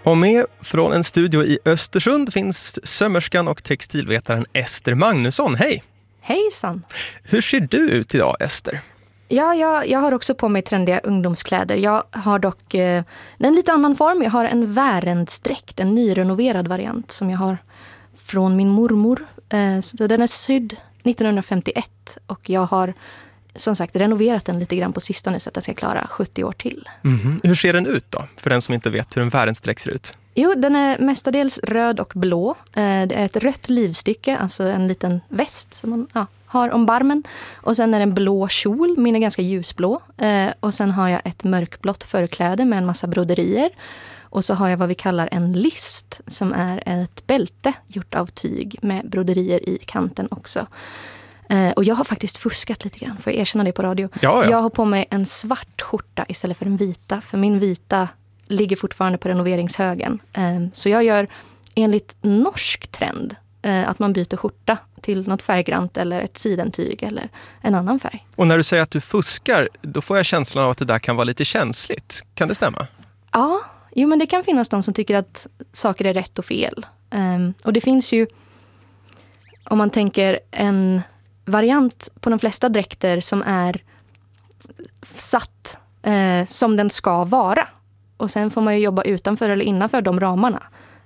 Och med från en studio i Östersund finns sömmerskan och textilvetaren Ester Magnusson. Hej! Hejsan! Hur ser du ut idag, Ester? Ja, jag har också på mig trendiga ungdomskläder. Jag har dock en lite annan form. Jag har en Wärendsträkt, en nyrenoverad variant som jag har från min mormor. Så den är sydd 1951 och jag har som sagt renoverat den lite grann på sistone så att den ska klara 70 år till. Hur ser den ut då, för den som inte vet hur en Wärendsträkt ser ut? Jo, den är mestadels röd och blå. Det är ett rött livstycke, alltså en liten väst som man har om barmen. Och sen är det en blå kjol, min är ganska ljusblå. Och sen har jag ett mörkblått förkläde med en massa broderier. Och så har jag vad vi kallar en list som är ett bälte gjort av tyg med broderier i kanten också. Och jag har faktiskt fuskat lite grann, får jag erkänna det på radio. Ja. Jag har på mig en svart skjorta istället för en vita, för min vita ligger fortfarande på renoveringshögen. Så jag gör enligt norsk trend att man byter skjorta till något färggrant eller ett sidentyg eller en annan färg. Och när du säger att du fuskar, då får jag känslan av att det där kan vara lite känsligt. Kan det stämma? Ja, men det kan finnas de som tycker att saker är rätt och fel. Och det finns ju, om man tänker en variant på de flesta dräkter som är satt som den ska vara. Och sen får man ju jobba utanför eller innanför de ramarna.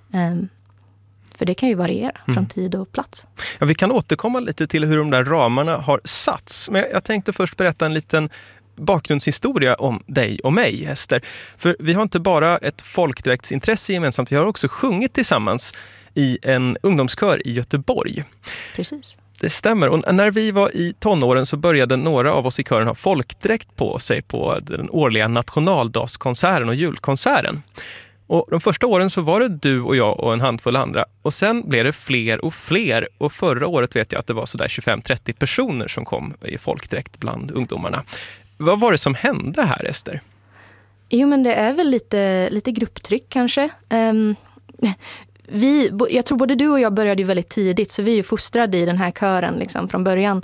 För det kan ju variera från tid och plats. Ja, vi kan återkomma lite till hur de där ramarna har satts. Men jag tänkte först berätta en liten bakgrundshistoria om dig och mig, Ester. För vi har inte bara ett folkdräktsintresse gemensamt, vi har också sjungit tillsammans i en ungdomskör i Göteborg. Precis. Det stämmer. Och när vi var i tonåren så började några av oss i kören ha folkdräkt på sig på den årliga nationaldagskonserten och julkonserten. Och de första åren så var det du och jag och en handfull andra. Och sen blev det fler och fler. Och förra året vet jag att det var sådär 25-30 personer som kom i folkdräkt bland ungdomarna. Vad var det som hände här, Ester? Jo, men det är väl lite grupptryck kanske. Jag tror både du och jag började ju väldigt tidigt, så vi är ju fostrade i den här kören liksom, från början.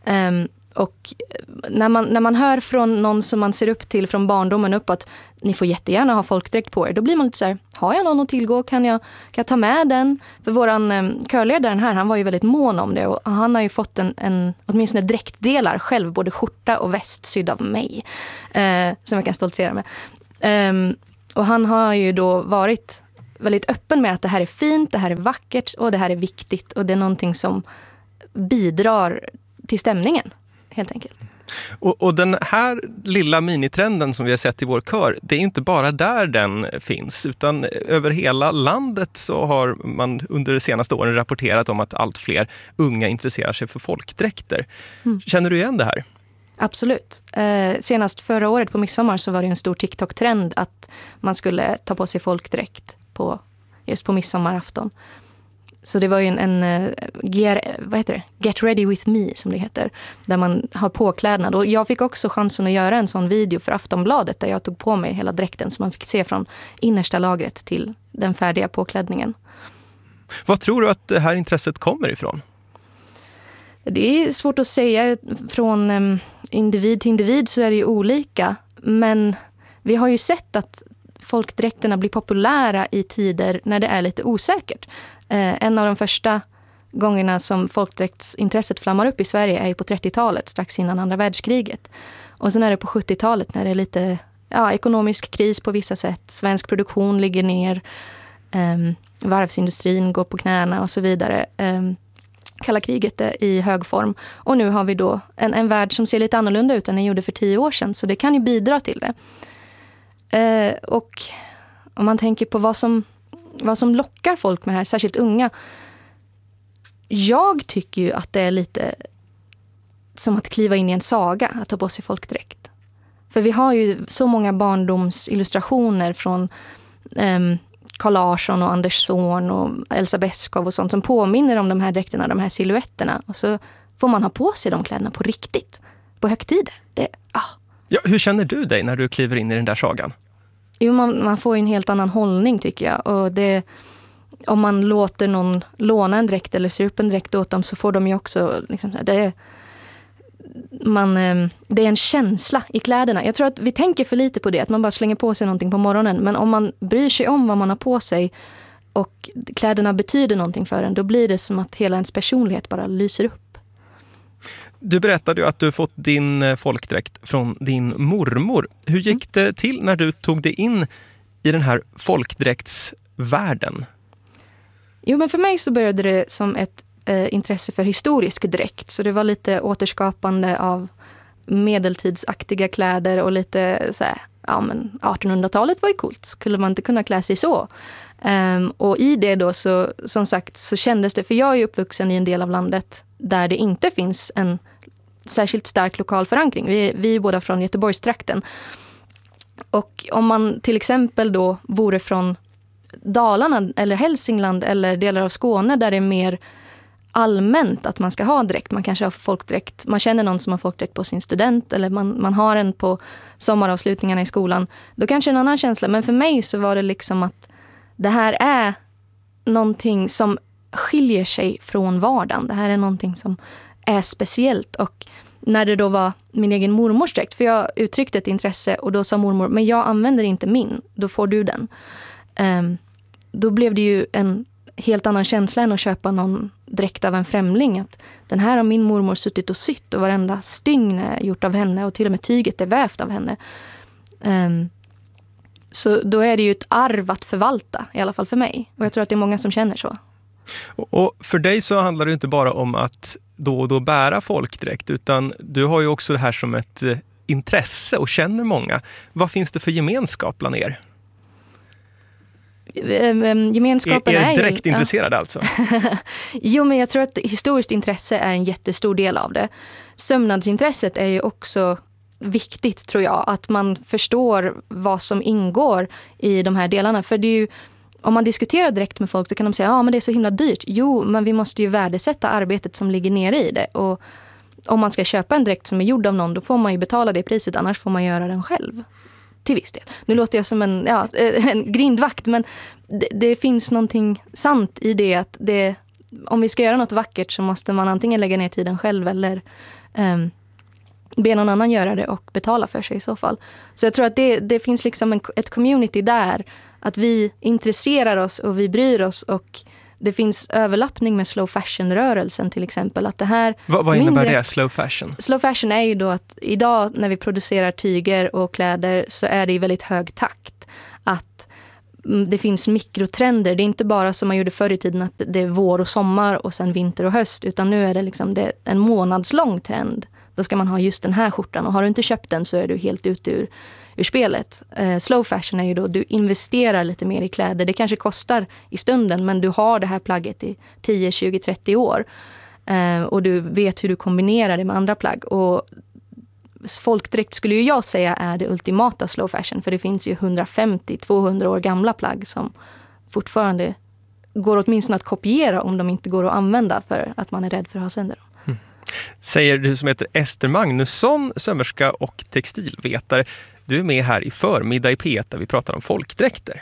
Och när man hör från någon som man ser upp till från barndomen upp att ni får jättegärna ha folkdräkt på er, då blir man lite så här, har jag någon att tillgå? Kan jag ta med den? För våran körledaren här, han var ju väldigt mån om det, och han har ju fått åtminstone dräktdelar själv, både skjorta och väst sydd av mig, som jag kan stoltsera med. Och han har ju då varit väldigt öppen med att det här är fint, det här är vackert och det här är viktigt, och det är någonting som bidrar till stämningen, helt enkelt. Och den här lilla minitrenden som vi har sett i vår kör, det är inte bara där den finns, utan över hela landet så har man under de senaste åren rapporterat om att allt fler unga intresserar sig för folkdräkter. Känner du igen det här? Absolut. Senast förra året på midsommar så var det en stor TikTok-trend att man skulle ta på sig folkdräkt just på midsommarafton. Så det var ju en Get Ready With Me som det heter, där man har påklädnad. Och jag fick också chansen att göra en sån video för Aftonbladet där jag tog på mig hela dräkten, så man fick se från innersta lagret till den färdiga påklädningen. Vad tror du att det här intresset kommer ifrån? Det är svårt att säga. Från individ till individ så är det ju olika. Men vi har ju sett att folkdräkterna blir populära i tider när det är lite osäkert. En av de första gångerna som folkdräktsintresset flammar upp i Sverige är ju på 30-talet, strax innan andra världskriget. Och sen är det på 70-talet när det är lite ekonomisk kris på vissa sätt. Svensk produktion ligger ner, varvsindustrin går på knäna och så vidare. Kalla kriget är i hög form. Och nu har vi då en värld som ser lite annorlunda ut än den gjorde för 10 år sedan. Så det kan ju bidra till det. Och om man tänker på vad som lockar folk med det här, särskilt unga. Jag tycker ju att det är lite som att kliva in i en saga att ta på sig folkdräkt. För vi har ju så många barndomsillustrationer från Carl Larsson och Anders Zorn och Elsa Beskow och sånt som påminner om de här dräkterna, de här silhuetterna. Och så får man ha på sig de kläderna på riktigt, på högtider. Ja, hur känner du dig när du kliver in i den där sagan? Jo, man får en helt annan hållning tycker jag. Och om man låter någon låna en dräkt eller sy upp en dräkt åt dem, så får de ju också liksom, det är en känsla i kläderna. Jag tror att vi tänker för lite på det, att man bara slänger på sig någonting på morgonen. Men om man bryr sig om vad man har på sig och kläderna betyder någonting för en, då blir det som att hela ens personlighet bara lyser upp. Du berättade ju att du fått din folkdräkt från din mormor. Hur gick det till när du tog dig in i den här folkdräktsvärlden? Jo, men för mig så började det som ett intresse för historisk dräkt. Så det var lite återskapande av medeltidsaktiga kläder och lite så här, ja men 1800-talet var ju coolt. Skulle man inte kunna klä sig så? Och i det då så, som sagt, så kändes det, för jag är ju uppvuxen i en del av landet där det inte finns en särskilt stark lokal förankring. Vi är båda från Göteborgstrakten. Och om man till exempel då vore från Dalarna eller Hälsingland eller delar av Skåne där det är mer allmänt att man ska ha dräkt. Man kanske har folkdräkt. Man känner någon som har folkdräkt på sin student eller man har en på sommaravslutningarna i skolan. Då kanske en annan känsla. Men för mig så var det liksom att det här är någonting som skiljer sig från vardagen. Det här är någonting som är speciellt. Och när det då var min egen mormors dräkt, för jag uttryckte ett intresse och då sa mormor, men jag använder inte min, då får du den. Då blev det ju en helt annan känsla än att köpa någon dräkt av en främling. Att den här har min mormor suttit och sytt och varenda stygn är gjort av henne och till och med tyget är vävt av henne. Så då är det ju ett arv att förvalta, i alla fall för mig. Och jag tror att det är många som känner så. Och för dig så handlar det inte bara om att då och då bära folkdräkt, utan du har ju också det här som ett intresse och känner många. Vad finns det för gemenskap bland er? Gemenskapen är direkt ju, intresserad alltså? Jo, men jag tror att historiskt intresse är en jättestor del av det. Sömnadsintresset är ju också viktigt, tror jag. Att man förstår vad som ingår i de här delarna. För det är ju, om man diskuterar direkt med folk så kan de säga, ja men det är så himla dyrt. Jo, men vi måste ju värdesätta arbetet som ligger nere i det. Och om man ska köpa en dräkt som är gjord av någon, då får man ju betala det priset, annars får man göra den själv. Till viss del. Nu låter jag som en grindvakt, men det finns någonting sant i det att om vi ska göra något vackert så måste man antingen lägga ner tiden själv eller be någon annan göra det och betala för sig i så fall. Så jag tror att det finns liksom ett community där, att vi intresserar oss och vi bryr oss, och det finns överlappning med slow fashion-rörelsen till exempel. Att det här vad innebär det, slow fashion? Slow fashion är ju då att idag när vi producerar tyger och kläder så är det i väldigt hög takt. Att det finns mikrotrender. Det är inte bara som man gjorde förr i tiden att det är vår och sommar och sen vinter och höst. Utan nu är det liksom en månadslång trend. Då ska man ha just den här skjortan. Och har du inte köpt den så är du helt ute ur spelet. Slow fashion är ju då du investerar lite mer i kläder. Det kanske kostar i stunden, men du har det här plagget i 10, 20, 30 år. Och du vet hur du kombinerar det med andra plagg. Och folkdräkt skulle ju jag säga är det ultimata slow fashion. För det finns ju 150-200 år gamla plagg som fortfarande går åtminstone att kopiera om de inte går att använda för att man är rädd för att ha sönder dem. Säger du som heter Ester Magnusson, sömmerska och textilvetare. Du är med här i förmiddag i P1 där vi pratar om folkdräkter.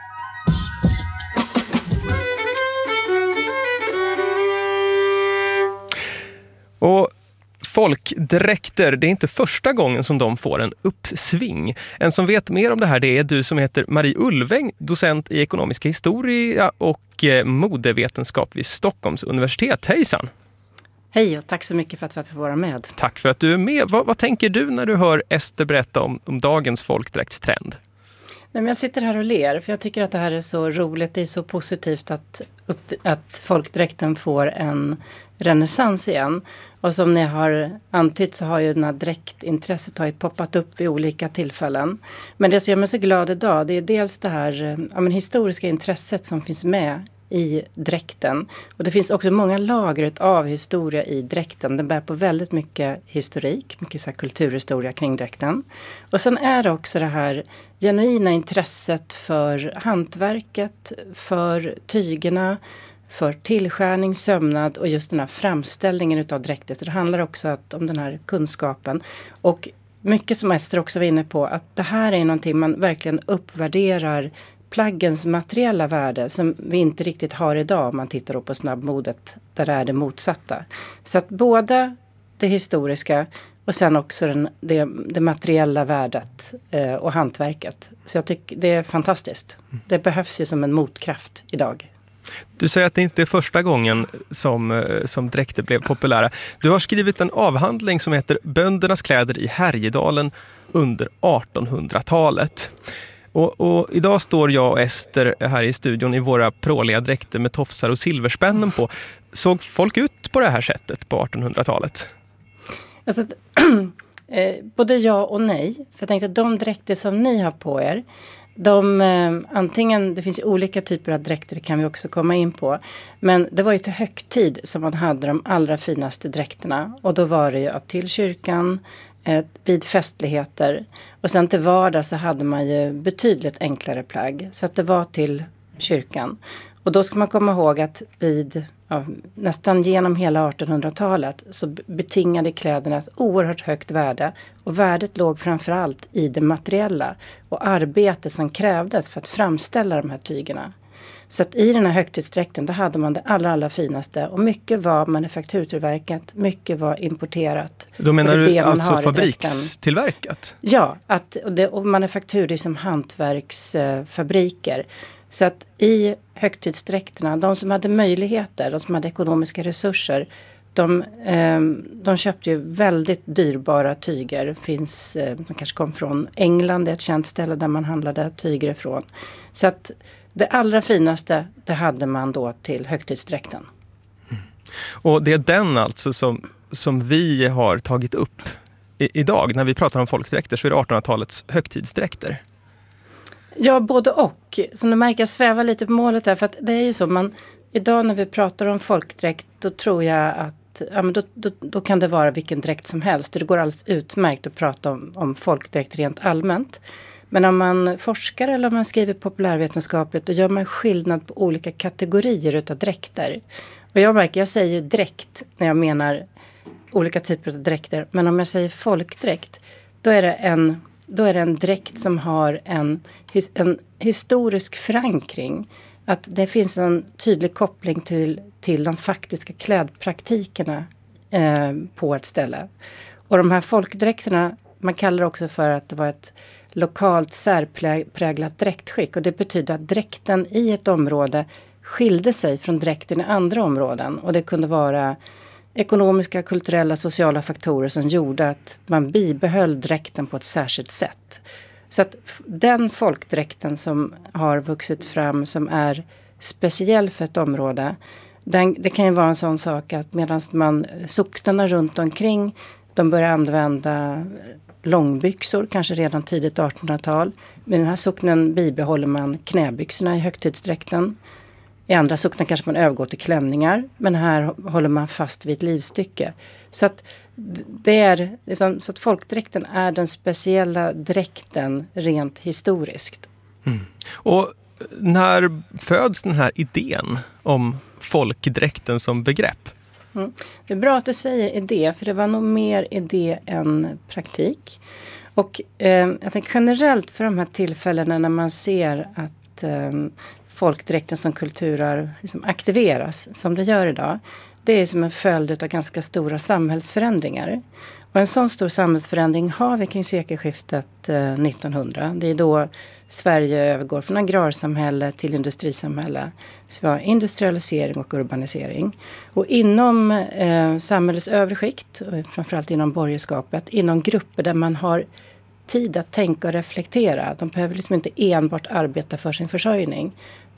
Och folkdräkter, det är inte första gången som de får en uppsving. En som vet mer om det här, det är du som heter Marie Ulväng, docent i ekonomiska historia och modevetenskap vid Stockholms universitet. Hejsan! Hej och tack så mycket för att få vara med. Tack för att du är med. Vad tänker du när du hör Ester berätta om dagens folkdräktstrend? Nej, men jag sitter här och ler för jag tycker att det här är så roligt. Det är så positivt att folkdräkten får en renässans igen. Och som ni har antytt så har ju den här dräktintresset poppat upp vid olika tillfällen. Men det som gör mig så glad idag, det är dels det här historiska intresset som finns med i dräkten. Och det finns också många lager av historia i dräkten. Den bär på väldigt mycket historik, mycket så här kulturhistoria kring dräkten. Och sen är det också det här genuina intresset för hantverket, för tygerna, för tillskärning, sömnad och just den här framställningen utav dräkter. Så det handlar också om den här kunskapen. Och mycket som Ester också var inne på, att det här är någonting man verkligen uppvärderar plaggens materiella värde som vi inte riktigt har idag om man tittar på snabbmodet där det är det motsatta. Så att båda det historiska och sen också det materiella värdet och hantverket. Så jag tycker det är fantastiskt. Det behövs ju som en motkraft idag. Du säger att det inte är första gången som dräkter blev populära. Du har skrivit en avhandling som heter Böndernas kläder i Härjedalen under 1800-talet. Och idag står jag och Ester här i studion i våra pråliga dräkter med tofsar och silverspännen på. Såg folk ut på det här sättet på 1800-talet? Alltså, både ja och nej. För jag tänkte att de dräkter som ni har på er, antingen, det finns ju olika typer av dräkter, det kan vi också komma in på. Men det var ju till högtid som man hade de allra finaste dräkterna. Och då var det ju till kyrkan, vid festligheter. Och sen till vardag så hade man ju betydligt enklare plagg. Så att det var till kyrkan. Och då ska man komma ihåg att nästan genom hela 1800-talet så betingade kläderna ett oerhört högt värde. Och värdet låg framförallt i det materiella och arbetet som krävdes för att framställa de här tygerna. Så att i den här högtidsdräkten då hade man det allra finaste. Och mycket var manufakturtillverkat, mycket var importerat. Då menar du alltså fabrikstillverkat? Ja, och manufaktur är som hantverksfabriker. Så att i högtidsdräkterna, de som hade möjligheter, de som hade ekonomiska resurser, de köpte ju väldigt dyrbara tyger. De kanske kom från England, det är ett känt ställe där man handlade tyger ifrån. Så att det allra finaste, det hade man då till högtidsdräkten. Mm. Och det är den alltså som vi har tagit upp idag. När vi pratar om folkdräkter så är det 1800-talets högtidsdräkter. Ja, både och. Som du märker, jag svävar lite på målet här. För att det är ju så, idag när vi pratar om folkdräkt, då tror jag att då kan det vara vilken dräkt som helst. Det går alldeles utmärkt att prata om folkdräkt rent allmänt. Men om man forskar eller om man skriver populärvetenskapligt, då gör man skillnad på olika kategorier utav dräkter. Och jag säger dräkt när jag menar olika typer av dräkter. Men om jag säger folkdräkt, då är det en dräkt som har en historisk förankring. Att det finns en tydlig koppling till de faktiska klädpraktikerna på ett ställe. Och de här folkdräkterna, man kallar det också för att det var ett lokalt särpräglat dräktskick. Och det betyder att dräkten i ett område skilde sig från dräkten i andra områden. Och det kunde vara ekonomiska, kulturella, sociala faktorer som gjorde att man bibehöll dräkten på ett särskilt sätt. Så att den folkdräkten som har vuxit fram som är speciell för ett område, det kan ju vara en sån sak att medan socknarna runt omkring, de börjar använda långbyxor, kanske redan tidigt 1800-tal. Med den här socknen bibehåller man knäbyxorna i högtidsdräkten. I andra socknar kanske man övergår till klänningar, men här håller man fast vid ett livstycke. Så att det är liksom, så att folkdräkten är den speciella dräkten rent historiskt. Mm. Och när föds den här idén om folkdräkten som begrepp? Mm. Det är bra att du säger idé, för det var nog mer idé än praktik. Och jag tänker generellt för de här tillfällena när man ser att folkdräkten som kulturarv liksom aktiveras som det gör idag. Det är som en följd av ganska stora samhällsförändringar. Och en sån stor samhällsförändring har vi kring sekelskiftet 1900. Det är då Sverige övergår från agrarsamhälle till industrisamhälle. Så vi har industrialisering och urbanisering. Och inom samhällets övre skikt, framförallt inom borgerskapet, inom grupper där man har tid att tänka och reflektera. De behöver liksom inte enbart arbeta för sin försörjning.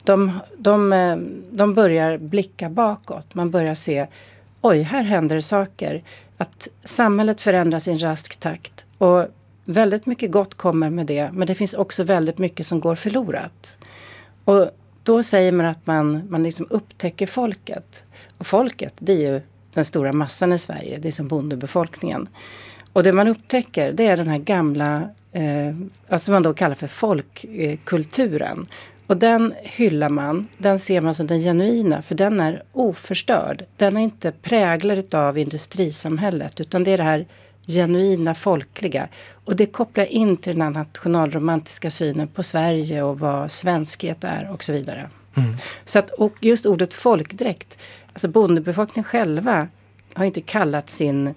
De börjar blicka bakåt. Man börjar se, oj, här händer det saker. Att samhället förändras i en rask takt. Och väldigt mycket gott kommer med det. Men det finns också väldigt mycket som går förlorat. Och då säger man att man liksom upptäcker folket. Och folket, det är ju den stora massan i Sverige. Det är som bondebefolkningen. Och det man upptäcker, det är den här gamla, som man då kallar för folkkulturen. Och den hyllar man, den ser man som den genuina, för den är oförstörd. Den är inte präglad av industrisamhället, utan det är det här genuina folkliga. Och det kopplar in till den här nationalromantiska synen på Sverige och vad svenskhet är och så vidare. Mm. Så att, och just ordet folkdräkt, alltså bondebefolkningen själva har inte kallat sin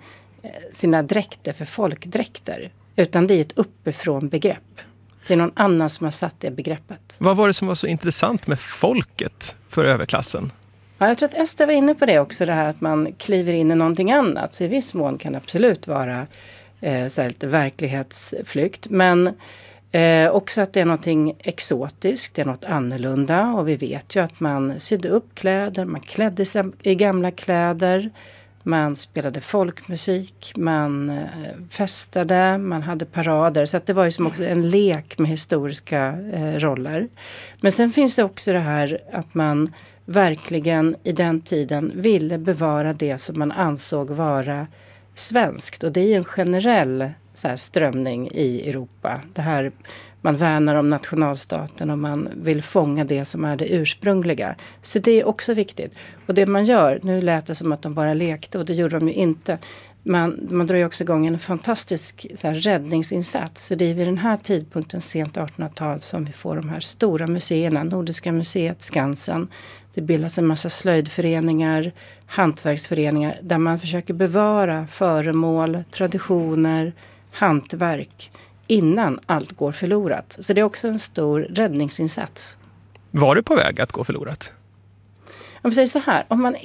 sina dräkter för folkdräkter. Utan det är ett uppifrån begrepp. Det är någon annan som har satt det begreppet. Vad var det som var så intressant med folket för överklassen? Ja, jag tror att Ester var inne på det också, det här att man kliver in i någonting annat. Så i viss mån kan det absolut vara så här lite verklighetsflykt. Men också att det är någonting exotiskt, det är något annorlunda. Och vi vet ju att man sydde upp kläder, man klädde sig i gamla kläder. Man spelade folkmusik, man festade, man hade parader. Så att det var ju som också en lek med historiska roller. Men sen finns det också det här att man verkligen i den tiden ville bevara det som man ansåg vara svenskt. Och det är ju en generell så här, strömning i Europa. Det här, man värnar om nationalstaten och man vill fånga det som är det ursprungliga. Så det är också viktigt. Och det man gör, nu lät det som att de bara lekte och det gjorde de ju inte. Man drar ju också igång en fantastisk så här, räddningsinsats. Så det är vid den här tidpunkten, sent 1800-tal, som vi får de här stora museerna. Nordiska museet, Skansen. Det bildas en massa slöjdföreningar, hantverksföreningar där man försöker bevara föremål, traditioner, hantverk innan allt går förlorat. Så det är också en stor räddningsinsats. Var det på väg att gå förlorat? Om vi säger så här, om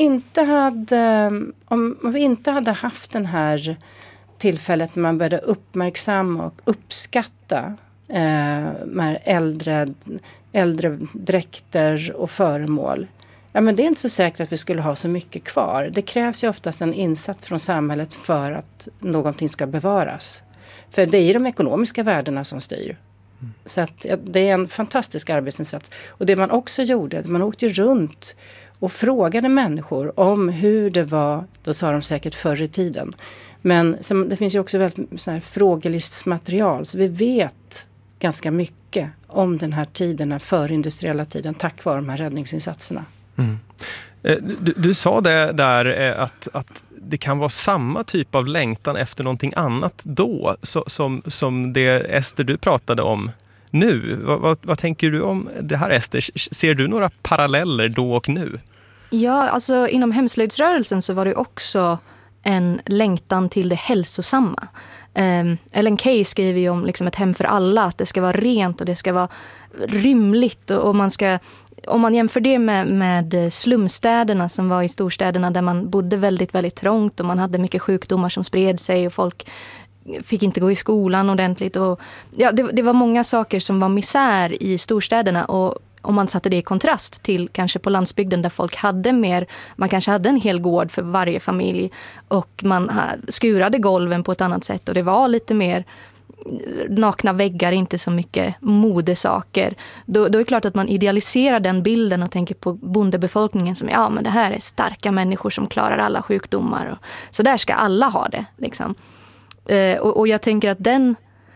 vi inte hade haft den här tillfället när man började uppmärksamma och uppskatta de här äldre dräkter och föremål. Ja, men det är inte så säkert att vi skulle ha så mycket kvar. Det krävs ju oftast en insats från samhället för att någonting ska bevaras. För det är de ekonomiska värdena som styr. Så att, det är en fantastisk arbetsinsats. Och det man också gjorde, man åkte runt och frågade människor om hur det var, då sa de säkert förr i tiden. Men det finns ju också väldigt så här frågelistsmaterial, så vi vet ganska mycket om den här tiden, den förindustriella tiden, tack vare de här räddningsinsatserna. Mm. Du sa det där att det kan vara samma typ av längtan efter någonting annat då som det Ester du pratade om nu. Vad tänker du om det här, Ester? Ser du några paralleller då och nu? Ja, alltså inom hemslöjdsrörelsen så var det också en längtan till det hälsosamma. Ellen Key skriver ju om liksom ett hem för alla, att det ska vara rent och det ska vara rymligt och man ska, om man jämför det med slumstäderna som var i storstäderna där man bodde väldigt, väldigt trångt och man hade mycket sjukdomar som spred sig och folk fick inte gå i skolan ordentligt. Och, ja, det var många saker som var misär i storstäderna och om man satte det i kontrast till kanske på landsbygden där folk hade mer, man kanske hade en hel gård för varje familj och man skurade golven på ett annat sätt och det var lite mer nakna väggar, inte så mycket modesaker. Då är det klart att man idealiserar den bilden och tänker på bondebefolkningen som ja, men det här är starka människor som klarar alla sjukdomar och så där ska alla ha det liksom. Och jag tänker att den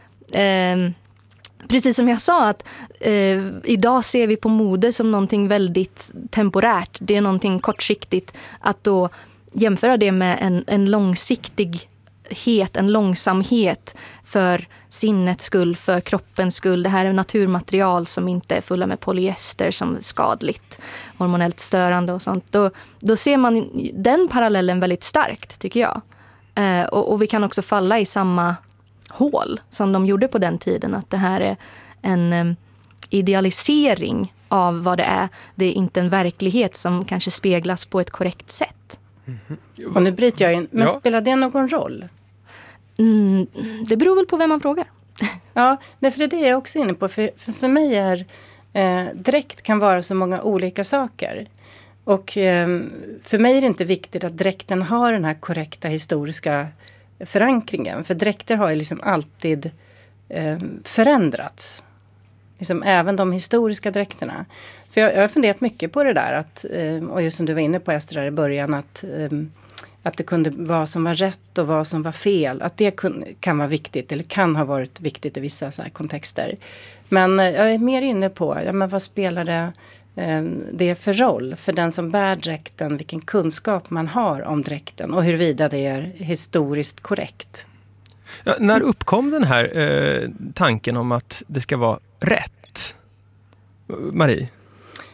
precis som jag sa att idag ser vi på mode som någonting väldigt temporärt. Det är någonting kortsiktigt. Att då jämföra det med en långsiktighet, en långsamhet för sinnets skull, för kroppens skull. Det här är naturmaterial som inte är fulla med polyester som är skadligt, hormonellt störande och sånt. Då ser man den parallellen väldigt starkt tycker jag. Och vi kan också falla i samma hål som de gjorde på den tiden. Att det här är en idealisering av vad det är. Det är inte en verklighet som kanske speglas på ett korrekt sätt. Och nu bryter jag in. Men spelar det någon roll? Det beror väl på vem man frågar. Ja, för det är det jag också inne på. För mig är dräkt kan vara så många olika saker. Och för mig är det inte viktigt att dräkten har den här korrekta historiska förankringen. För dräkter har ju liksom alltid förändrats. Liksom även de historiska dräkterna. För jag har funderat mycket på det där. Och just som du var inne på Ester i början. Att det kunde vara vad som var rätt och vad som var fel. Att det kan vara viktigt. Eller kan ha varit viktigt i vissa så här kontexter. Men jag är mer inne på. Ja, men vad spelar det för roll för den som bär dräkten, vilken kunskap man har om dräkten och huruvida det är historiskt korrekt. Ja, när uppkom den här tanken om att det ska vara rätt? Marie?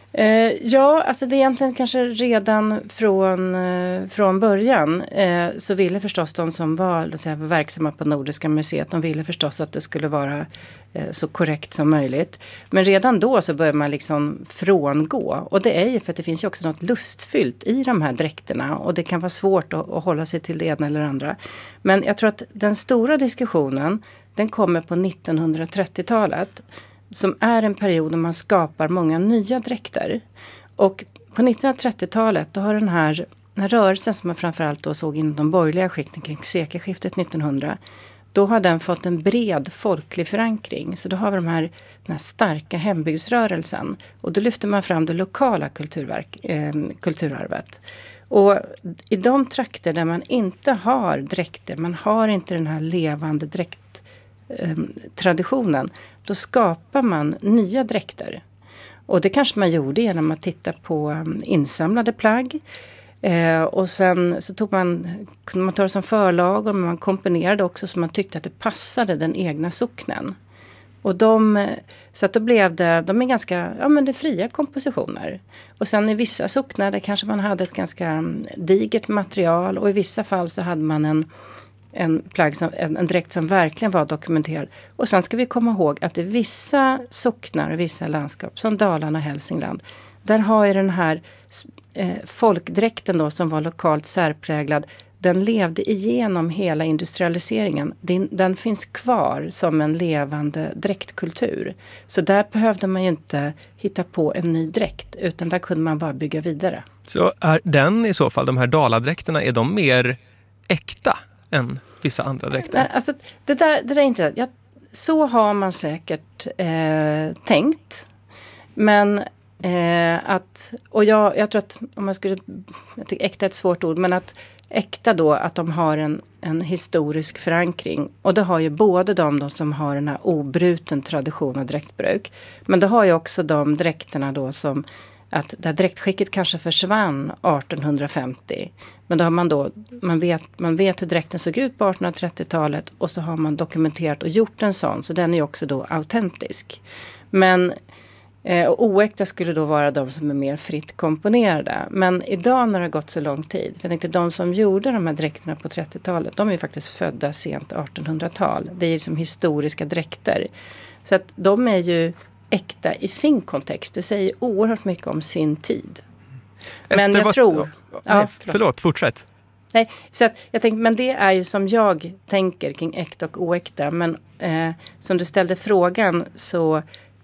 Ja, alltså det är egentligen kanske redan från början så ville förstås de som var verksamma på Nordiska museet, de ville förstås att det skulle vara så korrekt som möjligt. Men redan då så börjar man liksom frångå. Och det är ju för att det finns ju också något lustfyllt i de här dräkterna. Och det kan vara svårt att hålla sig till det ena eller andra. Men jag tror att den stora diskussionen, den kommer på 1930-talet. Som är en period när man skapar många nya dräkter. Och på 1930-talet då har den här rörelsen som man framförallt då såg inom de borgerliga skikten kring sekelskiftet 1900. Då har den fått en bred folklig förankring. Så då har vi den här starka hembygdsrörelsen. Och då lyfter man fram det lokala kulturarvet. Och i de trakter där man inte har dräkter, man har inte den här levande dräkttraditionen, då skapar man nya dräkter. Och det kanske man gjorde genom att titta på insamlade plagg. Och sen så kunde man ta det som förlagor, men man komponerade också så man tyckte att det passade den egna socknen. Och så att då blev de är ganska, det är fria kompositioner. Och sen i vissa socknar där kanske man hade ett ganska digert material, och i vissa fall så hade man en dräkt som verkligen var dokumenterad. Och sen ska vi komma ihåg att i vissa socknar och vissa landskap, som Dalarna och Hälsingland, där har ju den här folkdräkten då som var lokalt särpräglad, den levde igenom hela industrialiseringen. Den finns kvar som en levande dräktkultur. Så där behövde man ju inte hitta på en ny dräkt, utan där kunde man bara bygga vidare. Så är den i så fall, de här daladräkterna, är de mer äkta än vissa andra dräkter? Alltså, det där är inte rätt. Så har man säkert tänkt. Men jag tror att jag tycker äkta är ett svårt ord, men att äkta då att de har en historisk förankring. Och det har ju både de som har den här obruten tradition av dräktbruk. Men det har ju också de dräkterna då som att där dräktskicket kanske försvann 1850. Men då har man vet hur dräkten såg ut på 1830-talet, och så har man dokumenterat och gjort en sån. Så den är också då autentisk. Men och oäkta skulle då vara de som är mer fritt komponerade. Men idag när det har gått så lång tid, för jag tänkte de som gjorde de här dräkterna på 30-talet, de är ju faktiskt födda sent 1800-tal. Det är ju som historiska dräkter. Så att de är ju äkta i sin kontext. Det säger oerhört mycket om sin tid. Men jag tror... Förlåt, fortsätt. Nej, så att jag tänkte, men det är ju som jag tänker kring äkta och oäkta. Men som du ställde frågan så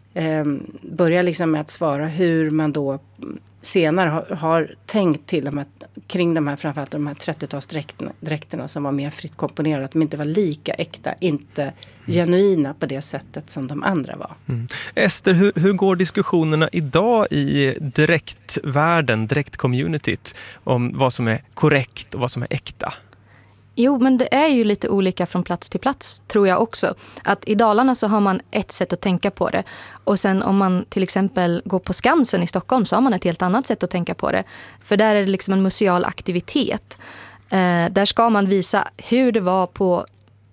börjar liksom med att svara hur man då senare har tänkt till kring de här, framförallt de här 30-talsdräkterna som var mer fritt komponerade, att de inte var lika äkta, inte genuina på det sättet som de andra var. Mm. Ester, hur går diskussionerna idag i dräktvärlden, dräktcommunityt, om vad som är korrekt och vad som är äkta? Jo, men det är ju lite olika från plats till plats, tror jag också. Att i Dalarna så har man ett sätt att tänka på det. Och sen om man till exempel går på Skansen i Stockholm så har man ett helt annat sätt att tänka på det. För där är det liksom en museal aktivitet. Där ska man visa hur det var på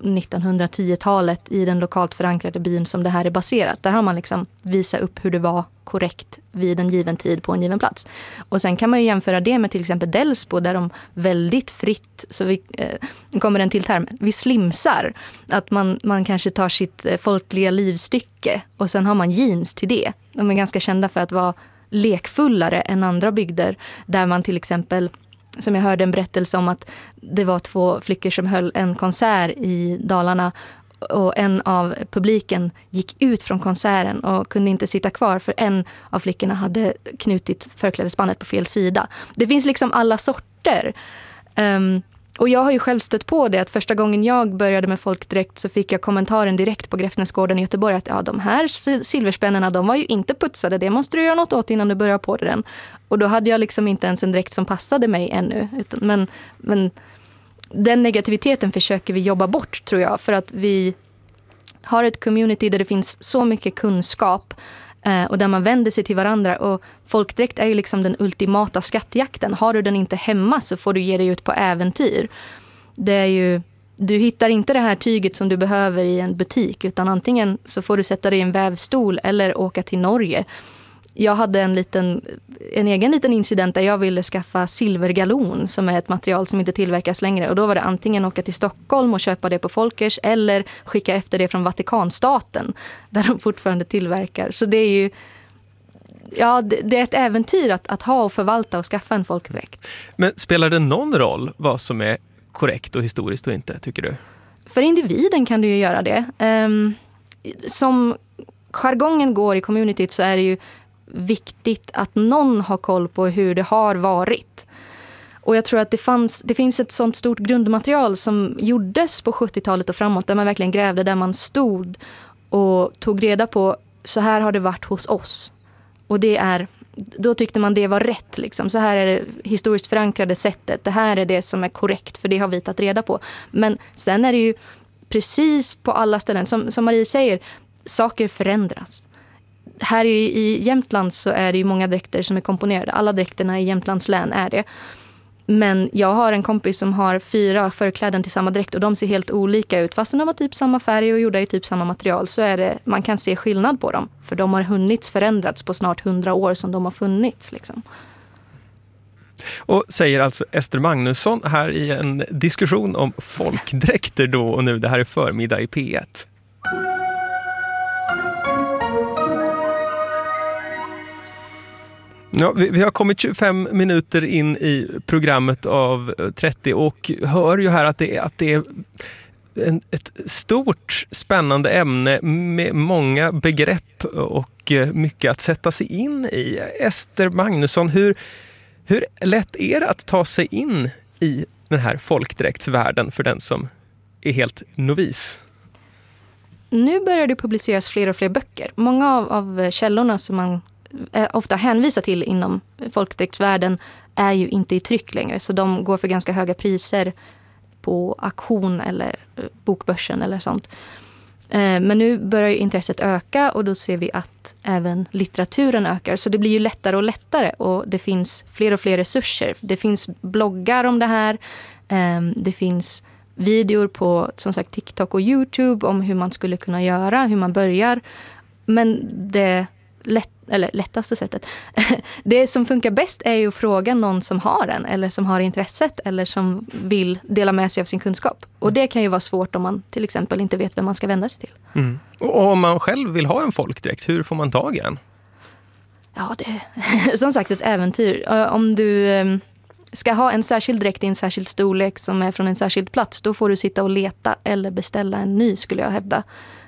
1910-talet i den lokalt förankrade byn som det här är baserat. Där har man liksom visat upp hur det var korrekt vid en given tid på en given plats. Och sen kan man ju jämföra det med till exempel Delsbo där de väldigt fritt, så kommer en till term, vi slimsar. Att man kanske tar sitt folkliga livsstycke och sen har man jeans till det. De är ganska kända för att vara lekfullare än andra bygder där man till exempel, som jag hörde en berättelse om, att det var 2 flickor som höll en konsert i Dalarna och en av publiken gick ut från konserten och kunde inte sitta kvar för en av flickorna hade knutit förklädesbandet på fel sida. Det finns liksom alla sorter. Och jag har ju själv stött på det att första gången jag började med folkdräkt så fick jag kommentaren direkt på Gräfsnäsgården i Göteborg att de här silverspännena, de var ju inte putsade, det måste du göra något åt innan du börjar på den. Och då hade jag liksom inte ens en dräkt som passade mig ännu. Men den negativiteten försöker vi jobba bort, tror jag, för att vi har ett community där det finns så mycket kunskap och där man vänder sig till varandra, och folkdräkt är ju liksom den ultimata skattjakten. Har du den inte hemma så får du ge dig ut på äventyr. Det är ju, du hittar inte det här tyget som du behöver i en butik, utan antingen så får du sätta dig i en vävstol eller åka till Norge Jag hade en egen liten incident där jag ville skaffa silvergalon som är ett material som inte tillverkas längre. Och då var det antingen åka till Stockholm och köpa det på Folkers eller skicka efter det från Vatikanstaten där de fortfarande tillverkar. Så det är ju det är ett äventyr att ha och förvalta och skaffa en folkdräkt. Men spelar det någon roll vad som är korrekt och historiskt och inte, tycker du? För individen kan du ju göra det. Som jargongen går i communityt så är det ju viktigt att någon har koll på hur det har varit. Och jag tror att det finns ett sånt stort grundmaterial som gjordes på 70-talet och framåt där man verkligen grävde där man stod och tog reda på så här har det varit hos oss. Och då tyckte man det var rätt. Liksom. Så här är det historiskt förankrade sättet. Det här är det som är korrekt för det har vi tagit reda på. Men sen är det ju precis på alla ställen, som Marie säger, saker förändras. Här i Jämtland så är det ju många dräkter som är komponerade. Alla dräkterna i Jämtlands län är det. Men jag har en kompis som har 4 förkläden till samma dräkt och de ser helt olika ut. Fast de har typ samma färg och gjorda i typ samma material så är det, man kan se skillnad på dem. För de har förändrats på snart 100 år som de har funnits. Liksom. Och säger alltså Ester Magnusson här i en diskussion om folkdräkter då och nu. Det här är förmiddag i P1. Ja, vi har kommit 25 minuter in i programmet av 30 och hör ju här att det är ett stort spännande ämne med många begrepp och mycket att sätta sig in i. Ester Magnusson, hur lätt är det att ta sig in i den här folkdräktsvärlden för den som är helt novis? Nu börjar det publiceras fler och fler böcker. Många av källorna som man ofta hänvisar till inom folkdräktsvärlden är ju inte i tryck längre. Så de går för ganska höga priser på auktion eller bokbörsen eller sånt. Men nu börjar ju intresset öka och då ser vi att även litteraturen ökar. Så det blir ju lättare och lättare och det finns fler och fler resurser. Det finns bloggar om det här. Det finns videor på som sagt TikTok och YouTube om hur man skulle kunna göra, hur man börjar. Men det lättaste sättet. Det som funkar bäst är ju att fråga någon som har den eller som har intresset eller som vill dela med sig av sin kunskap. Och det kan ju vara svårt om man till exempel inte vet vem man ska vända sig till. Mm. Och om man själv vill ha en folkdräkt, hur får man tag i en? Ja, det är som sagt ett äventyr. Om du ska ha en särskild dräkt i en särskild storlek som är från en särskild plats, då får du sitta och leta eller beställa en ny skulle jag hävda.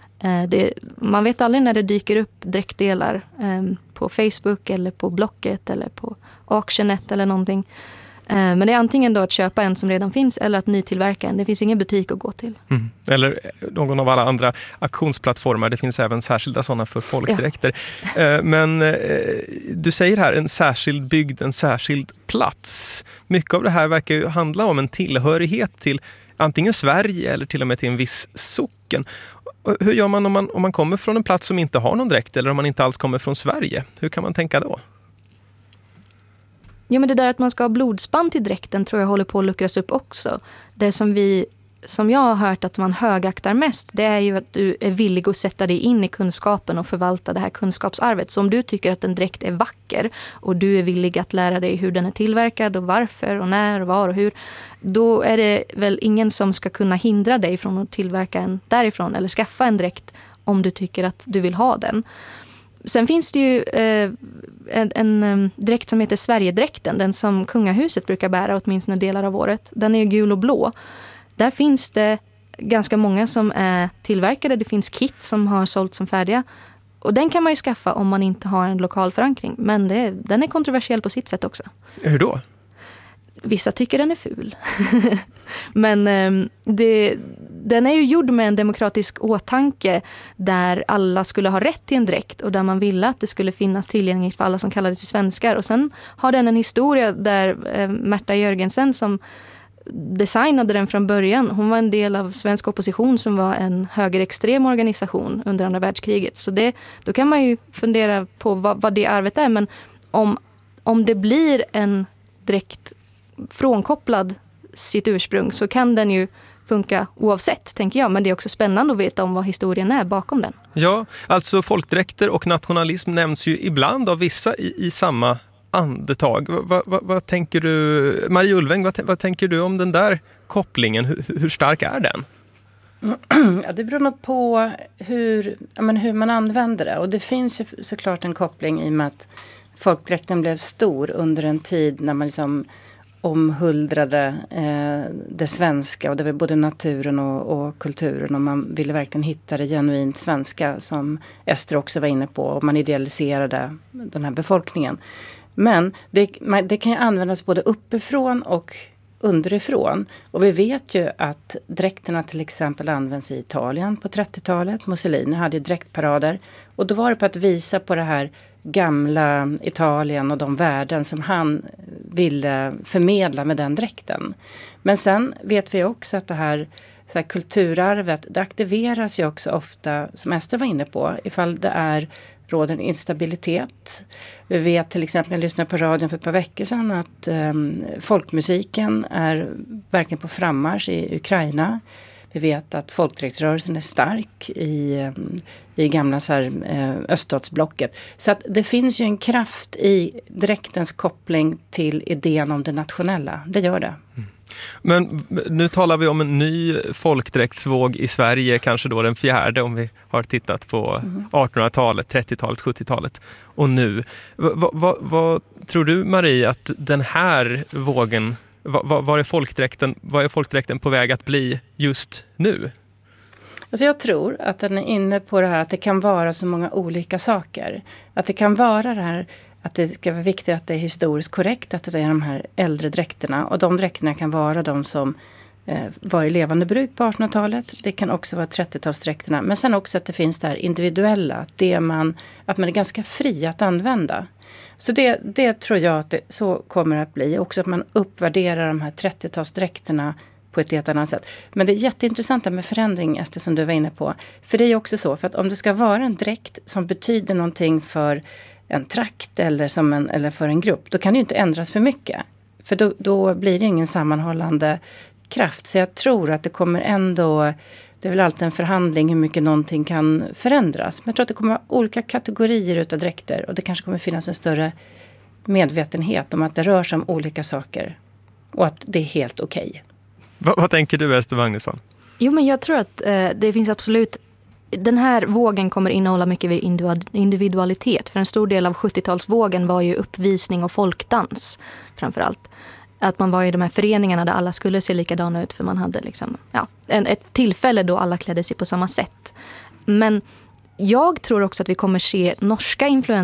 Man vet aldrig när det dyker upp dräktdelar på Facebook eller på Blocket eller på Auctionet eller någonting. Men det är antingen då att köpa en som redan finns eller att nytillverka en. Det finns ingen butik att gå till. Mm. Eller någon av alla andra auktionsplattformar. Det finns även särskilda sådana för folkdräkter. Ja. Men du säger här en särskild bygd, en särskild plats. Mycket av det här verkar ju handla om en tillhörighet till antingen Sverige eller till och med till en viss socken. Hur gör man om man kommer från en plats som inte har någon dräkt eller om man inte alls kommer från Sverige? Hur kan man tänka då? Ja, men det där att man ska ha blodsband till dräkten tror jag håller på att luckras upp också. Det som jag har hört att man högaktar mest, det är ju att du är villig att sätta dig in i kunskapen och förvalta det här kunskapsarvet. Så om du tycker att en dräkt är vacker och du är villig att lära dig hur den är tillverkad och varför och när och var och hur, då är det väl ingen som ska kunna hindra dig från att tillverka en därifrån eller skaffa en dräkt om du tycker att du vill ha den. Sen finns det ju en dräkt som heter Sverigedräkten, den som kungahuset brukar bära åtminstone delar av året. Den är ju gul och blå. Där finns det ganska många som är tillverkade. Det finns kit som har sålt som färdiga. Och den kan man ju skaffa om man inte har en lokal förankring. Men den är kontroversiell på sitt sätt också. Hur då? Vissa tycker den är ful. Men den är ju gjord med en demokratisk åtanke där alla skulle ha rätt till en dräkt och där man ville att det skulle finnas tillgängligt för alla som kallade sig svenskar. Och sen har den en historia där Märta Jörgensen som designade den från början. Hon var en del av svensk opposition som var en högerextrem organisation under andra världskriget. Så då kan man ju fundera på vad det arvet är. Men om det blir en dräkt frånkopplad sitt ursprung så kan den ju funka oavsett, tänker jag. Men det är också spännande att veta om vad historien är bakom den. Ja, alltså folkdräkter och nationalism nämns ju ibland av vissa i samma andetag. Vad tänker du, Marie Ulveng, vad tänker du om den där kopplingen? Hur stark är den? Ja, det beror nog på hur man använder det. Och det finns ju såklart en koppling i och med att folkdräkten blev stor under en tid när man liksom omhuldrade det svenska. Och det var både naturen och kulturen. Och man ville verkligen hitta det genuint svenska, som Ester också var inne på. Och man idealiserade den här befolkningen. Men det kan ju användas både uppifrån och underifrån. Och vi vet ju att dräkterna till exempel används i Italien på 30-talet. Mussolini hade ju dräktparader. Och då var det på att visa på det här gamla Italien och de värden som han ville förmedla med den dräkten. Men sen vet vi också att det här, så här kulturarvet, det aktiveras ju också ofta, som Ester var inne på, ifall det råder en instabilitet. Vi vet till exempel, jag lyssnade på radion för ett par veckor sedan, att folkmusiken är verkligen på frammarsch i Ukraina. Vi vet att folkdräktsrörelsen är stark i gamla öststatsblocket. Så att det finns ju en kraft i dräktens koppling till idén om det nationella. Det gör det. Mm. Men nu talar vi om en ny folkdräktsvåg i Sverige, kanske då den 4:e om vi har tittat på 1800-talet, 30-talet, 70-talet och nu. Vad tror du, Marie, att den här vågen, vad är folkdräkten på väg att bli just nu? Alltså jag tror att den är inne på det här att det kan vara så många olika saker. Att det kan vara det här att det ska vara viktigt att det är historiskt korrekt, att det är de här äldre dräkterna. Och de dräkterna kan vara de som var i levande bruk på 1800-talet. Det kan också vara 30-talsdräkterna. Men sen också att det finns det här individuella. Att man är ganska fri att använda. Så det tror jag att så kommer att bli. Också att man uppvärderar de här 30-talsdräkterna på ett helt annat sätt. Men det är jätteintressant med förändring, Ester, som du var inne på. För det är också så, för att om det ska vara en dräkt som betyder någonting för en trakt eller för en grupp, då kan det ju inte ändras för mycket. För då blir det ingen sammanhållande kraft. Så jag tror att det kommer ändå, det är väl alltid en förhandling hur mycket någonting kan förändras. Men jag tror att det kommer vara olika kategorier utav dräkter, och det kanske kommer finnas en större medvetenhet om att det rör sig om olika saker och att det är helt okej. Vad tänker du, Ester Magnusson? Jo, men jag tror att det finns absolut, den här vågen kommer innehålla mycket individualitet. För en stor del av 70-talsvågen var ju uppvisning och folkdans framförallt. Att man var i de här föreningarna där alla skulle se likadana ut, för man hade liksom, ett tillfälle då alla klädde sig på samma sätt. Men jag tror också att vi kommer se norska influenser